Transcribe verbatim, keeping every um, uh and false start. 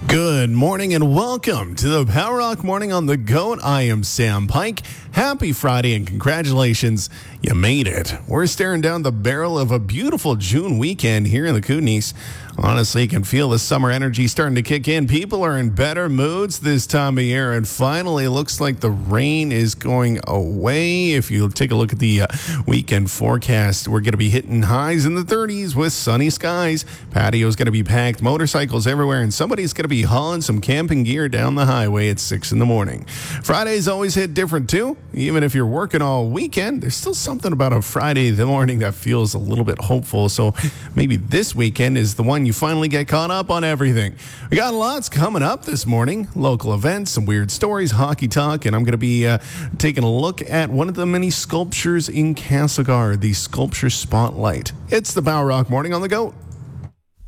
Good morning and welcome to the Power Rock Morning on the Goat. I am Sam Pike. Happy Friday and congratulations, you made it. We're staring down the barrel of a beautiful June weekend here in the Kootenays. Honestly, you can feel the summer energy starting to kick in. People are in better moods this time of year, and finally, it looks like the rain is going away. If you take a look at the uh, weekend forecast, we're going to be hitting highs in the thirties with sunny skies. Patio's going to be packed, motorcycles everywhere, and somebody's going to be hauling some camping gear down the highway at six in the morning. Fridays always hit different, too. Even if you're working all weekend, there's still something about a Friday morning that feels a little bit hopeful. So maybe this weekend is the one you finally get caught up on everything. We got lots coming up this morning. Local events, some weird stories, hockey talk, and I'm going to be uh, taking a look at one of the many sculptures in Castlegar, the Sculpture Spotlight. It's the Power Rock Morning on the Go.